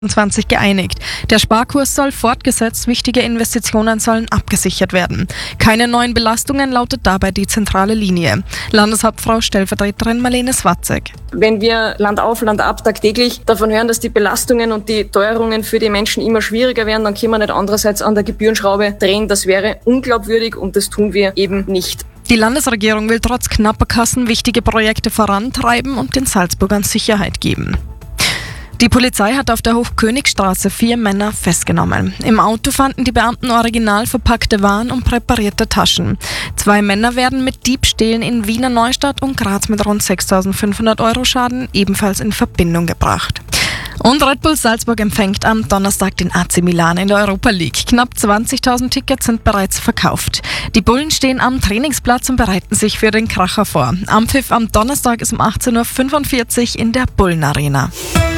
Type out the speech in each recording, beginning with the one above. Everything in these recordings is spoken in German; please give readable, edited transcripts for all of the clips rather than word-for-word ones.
20 geeinigt. Der Sparkurs soll fortgesetzt, wichtige Investitionen sollen abgesichert werden. Keine neuen Belastungen lautet dabei die zentrale Linie. Landeshauptfrau Stellvertreterin Marlene Swatzek. Wenn wir Land auf, Land ab tagtäglich davon hören, dass die Belastungen und die Teuerungen für die Menschen immer schwieriger werden, dann können wir nicht andererseits an der Gebührenschraube drehen. Das wäre unglaubwürdig und das tun wir eben nicht. Die Landesregierung will trotz knapper Kassen wichtige Projekte vorantreiben und den Salzburgern Sicherheit geben. Die Polizei hat auf der Hochkönigstraße 4 Männer festgenommen. Im Auto fanden die Beamten original verpackte Waren und präparierte Taschen. 2 Männer werden mit Diebstählen in Wiener Neustadt und Graz mit rund 6.500 € Schaden ebenfalls in Verbindung gebracht. Und Red Bull Salzburg empfängt am Donnerstag den AC Milan in der Europa League. Knapp 20.000 Tickets sind bereits verkauft. Die Bullen stehen am Trainingsplatz und bereiten sich für den Kracher vor. Anpfiff am Donnerstag ist um 18.45 Uhr in der Bullen-Arena.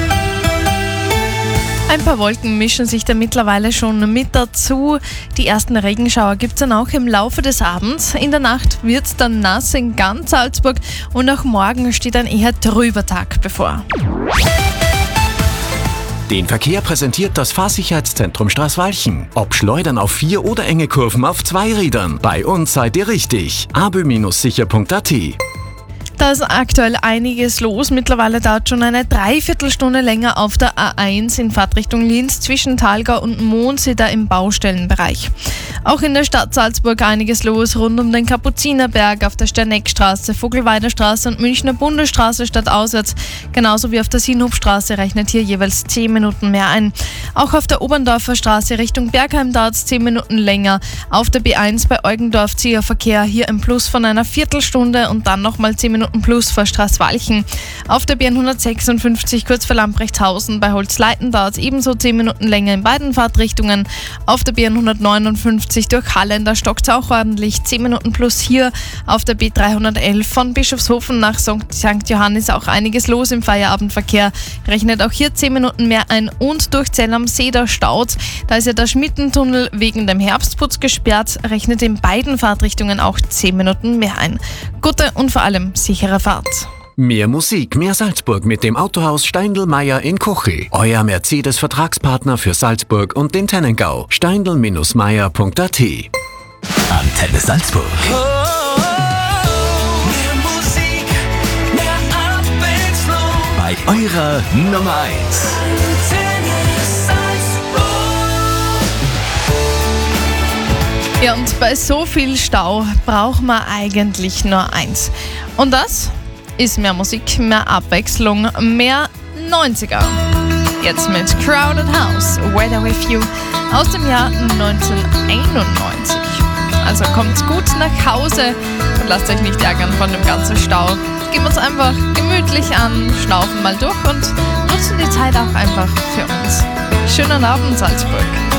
Ein paar Wolken mischen sich da mittlerweile schon mit dazu. Die ersten Regenschauer gibt es dann auch im Laufe des Abends. In der Nacht wird es dann nass in ganz Salzburg und auch morgen steht ein eher trüber Tag bevor. Den Verkehr präsentiert das Fahrsicherheitszentrum Straßwalchen. Ob Schleudern auf 4 oder enge Kurven auf 2 Rädern. Bei uns seid ihr richtig. abö-sicher.at. Da ist aktuell einiges los. Mittlerweile dauert schon eine Dreiviertelstunde länger auf der A1 in Fahrtrichtung Linz zwischen Thalgau und Mondsee da im Baustellenbereich. Auch in der Stadt Salzburg einiges los rund um den Kapuzinerberg, auf der Sterneckstraße, Vogelweiderstraße und Münchner Bundesstraße stadtauswärts. Genauso wie auf der Sinhubstraße rechnet hier jeweils 10 Minuten mehr ein. Auch auf der Oberndorfer Straße Richtung Bergheim dauert es 10 Minuten länger. Auf der B1 bei Eugendorf Zieherverkehr hier ein Plus von einer Viertelstunde und dann nochmal 10 Minuten plus vor Straßwalchen. Auf der B156 kurz vor Lamprechtshausen bei Holzleiten dauert es ebenso 10 Minuten länger in beiden Fahrtrichtungen. Auf der B159 durch Halle, da stockt es auch ordentlich, 10 Minuten plus hier. Auf der B311 von Bischofshofen nach St. Johannes auch einiges los im Feierabendverkehr. Rechnet auch hier 10 Minuten mehr ein und durch Zell am See, da staut. Da ist ja der Schmittentunnel wegen dem Herbstputz gesperrt, rechnet in beiden Fahrtrichtungen auch 10 Minuten mehr ein. Gute und vor allem sichere Fahrt. Mehr Musik, mehr Salzburg mit dem Autohaus Steindl-Meyer in Kochi. Euer Mercedes-Vertragspartner für Salzburg und den Tennengau. steindl-meyer.at. Antenne Salzburg. Mehr Musik, mehr Abwechslung. Bei eurer Nummer 1. Ja, und bei so viel Stau braucht man eigentlich nur eins. Und das ist mehr Musik, mehr Abwechslung, mehr 90er. Jetzt mit Crowded House, Weather With You aus dem Jahr 1991. Also kommt gut nach Hause und lasst euch nicht ärgern von dem ganzen Stau. Geben uns einfach gemütlich an, schnaufen mal durch und nutzen die Zeit auch einfach für uns. Schönen Abend, Salzburg.